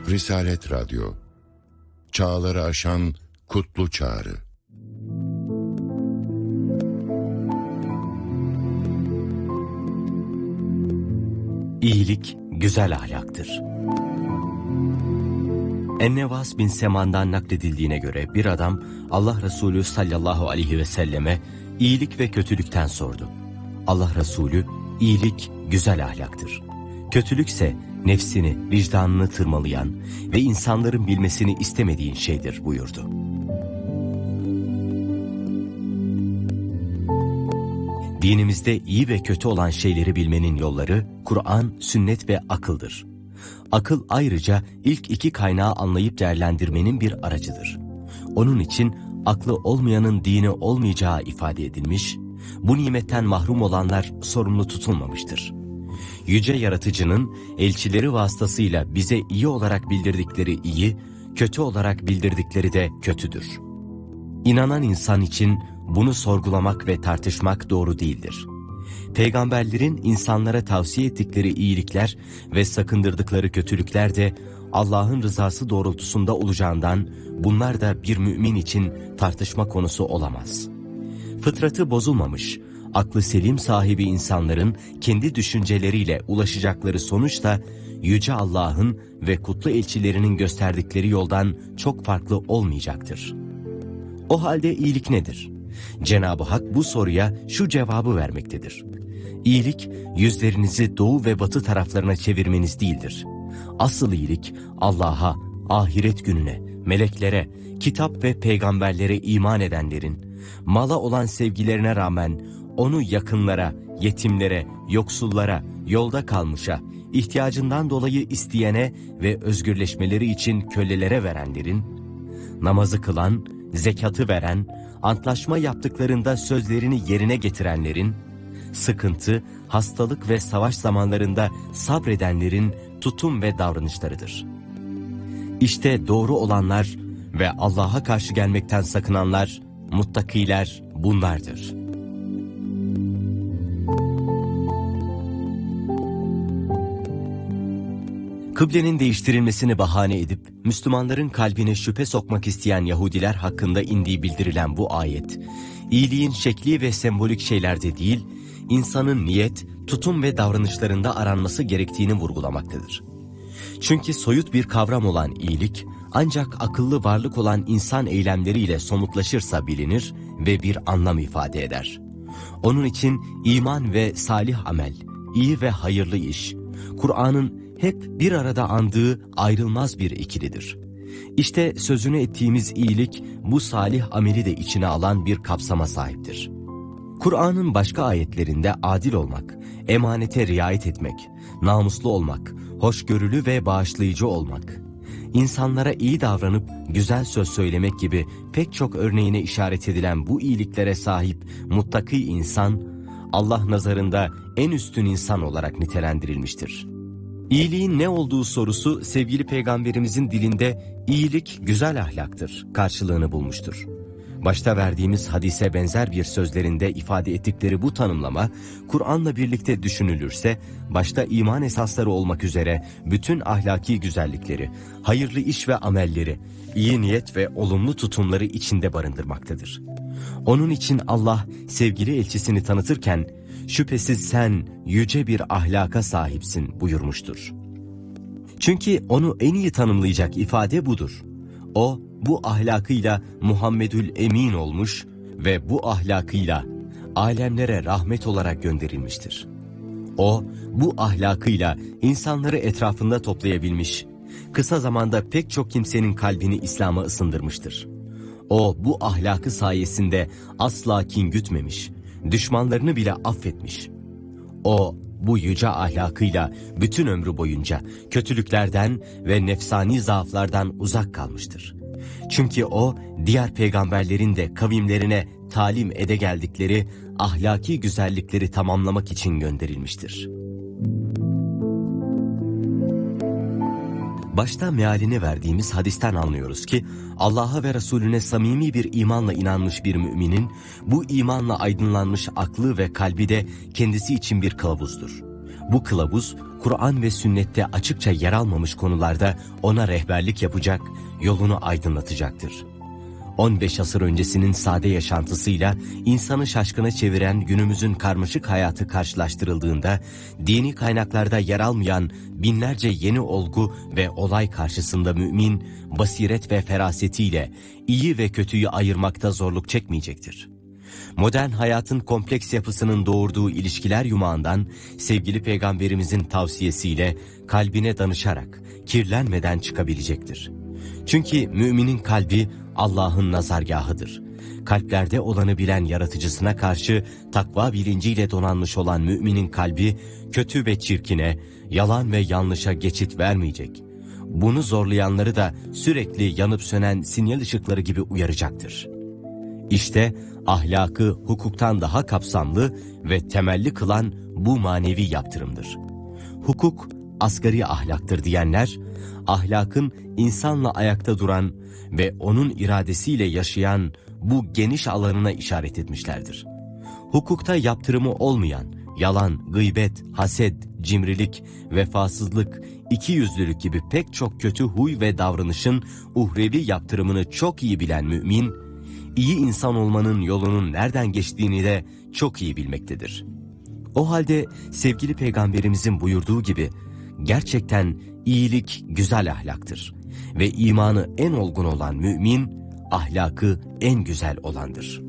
Risalet Radyo, çağları aşan kutlu çağrı. İyilik güzel ahlaktır. Ennevas bin Seman'dan nakledildiğine göre bir adam Allah Resulü sallallahu aleyhi ve selleme iyilik ve kötülükten sordu. Allah Resulü, iyilik güzel ahlaktır. Kötülükse nefsini, vicdanını tırmalayan ve insanların bilmesini istemediğin şeydir buyurdu. Dinimizde iyi ve kötü olan şeyleri bilmenin yolları Kur'an, sünnet ve akıldır. Akıl ayrıca ilk iki kaynağı anlayıp değerlendirmenin bir aracıdır. Onun için aklı olmayanın dini olmayacağı ifade edilmiş, bu nimetten mahrum olanlar sorumlu tutulmamıştır. Yüce Yaratıcı'nın elçileri vasıtasıyla bize iyi olarak bildirdikleri iyi, kötü olarak bildirdikleri de kötüdür. İnanan insan için bunu sorgulamak ve tartışmak doğru değildir. Peygamberlerin insanlara tavsiye ettikleri iyilikler ve sakındırdıkları kötülükler de Allah'ın rızası doğrultusunda olacağından bunlar da bir mümin için tartışma konusu olamaz. Fıtratı bozulmamış, aklı selim sahibi insanların kendi düşünceleriyle ulaşacakları sonuç da Yüce Allah'ın ve kutlu elçilerinin gösterdikleri yoldan çok farklı olmayacaktır. O halde iyilik nedir? Cenab-ı Hak bu soruya şu cevabı vermektedir. İyilik, yüzlerinizi doğu ve batı taraflarına çevirmeniz değildir. Asıl iyilik, Allah'a, ahiret gününe, meleklere, kitap ve peygamberlere iman edenlerin, mala olan sevgilerine rağmen onu yakınlara, yetimlere, yoksullara, yolda kalmışa, ihtiyacından dolayı isteyene ve özgürleşmeleri için kölelere verenlerin, namazı kılan, zekatı veren, antlaşma yaptıklarında sözlerini yerine getirenlerin, sıkıntı, hastalık ve savaş zamanlarında sabredenlerin tutum ve davranışlarıdır. İşte doğru olanlar ve Allah'a karşı gelmekten sakınanlar, muttakiler bunlardır. Kıblenin değiştirilmesini bahane edip Müslümanların kalbine şüphe sokmak isteyen Yahudiler hakkında indiği bildirilen bu ayet, iyiliğin şekli ve sembolik şeylerde değil, insanın niyet, tutum ve davranışlarında aranması gerektiğini vurgulamaktadır. Çünkü soyut bir kavram olan iyilik, ancak akıllı varlık olan insan eylemleriyle somutlaşırsa bilinir ve bir anlam ifade eder. Onun için iman ve salih amel, iyi ve hayırlı iş, Kur'an'ın hep bir arada andığı ayrılmaz bir ikilidir. İşte sözünü ettiğimiz iyilik bu salih ameli de içine alan bir kapsama sahiptir. Kur'an'ın başka ayetlerinde adil olmak, emanete riayet etmek, namuslu olmak, hoşgörülü ve bağışlayıcı olmak, insanlara iyi davranıp güzel söz söylemek gibi pek çok örneğine işaret edilen bu iyiliklere sahip muttaki insan, Allah nazarında en üstün insan olarak nitelendirilmiştir. İyiliğin ne olduğu sorusu sevgili peygamberimizin dilinde iyilik güzel ahlaktır karşılığını bulmuştur. Başta verdiğimiz hadise benzer bir sözlerinde ifade ettikleri bu tanımlama Kur'an'la birlikte düşünülürse başta iman esasları olmak üzere bütün ahlaki güzellikleri, hayırlı iş ve amelleri, iyi niyet ve olumlu tutumları içinde barındırmaktadır. Onun için Allah sevgili elçisini tanıtırken şüphesiz sen yüce bir ahlaka sahipsin buyurmuştur. Çünkü onu en iyi tanımlayacak ifade budur. O bu ahlakıyla Muhammedül Emin olmuş ve bu ahlakıyla alemlere rahmet olarak gönderilmiştir. O bu ahlakıyla insanları etrafında toplayabilmiş, kısa zamanda pek çok kimsenin kalbini İslam'a ısındırmıştır. O bu ahlakı sayesinde asla kin gütmemiş, düşmanlarını bile affetmiş. O bu yüce ahlakıyla bütün ömrü boyunca kötülüklerden ve nefsani zaaflardan uzak kalmıştır. Çünkü o diğer peygamberlerin de kavimlerine talim ede geldikleri ahlaki güzellikleri tamamlamak için gönderilmiştir. Başta mealini verdiğimiz hadisten anlıyoruz ki Allah'a ve Resulüne samimi bir imanla inanmış bir müminin bu imanla aydınlanmış aklı ve kalbi de kendisi için bir kılavuzdur. Bu kılavuz, Kur'an ve sünnette açıkça yer almamış konularda ona rehberlik yapacak, yolunu aydınlatacaktır. 15 asır öncesinin sade yaşantısıyla insanı şaşkına çeviren günümüzün karmaşık hayatı karşılaştırıldığında, dini kaynaklarda yer almayan binlerce yeni olgu ve olay karşısında mümin, basiret ve ferasetiyle iyi ve kötüyü ayırmakta zorluk çekmeyecektir. Modern hayatın kompleks yapısının doğurduğu ilişkiler yumağından sevgili Peygamberimizin tavsiyesiyle kalbine danışarak kirlenmeden çıkabilecektir. Çünkü müminin kalbi Allah'ın nazargahıdır. Kalplerde olanı bilen yaratıcısına karşı takva bilinciyle donanmış olan müminin kalbi kötü ve çirkine, yalan ve yanlışa geçit vermeyecek. Bunu zorlayanları da sürekli yanıp sönen sinyal ışıkları gibi uyaracaktır. İşte ahlakı hukuktan daha kapsamlı ve temelli kılan bu manevi yaptırımdır. Hukuk asgari ahlaktır diyenler, ahlakın insanla ayakta duran ve onun iradesiyle yaşayan bu geniş alanına işaret etmişlerdir. Hukukta yaptırımı olmayan yalan, gıybet, haset, cimrilik, vefasızlık, ikiyüzlülük gibi pek çok kötü huy ve davranışın uhrevi yaptırımını çok iyi bilen mümin, iyi insan olmanın yolunun nereden geçtiğini de çok iyi bilmektedir. O halde sevgili Peygamberimizin buyurduğu gibi, gerçekten iyilik güzel ahlaktır ve imanı en olgun olan mümin, ahlakı en güzel olandır.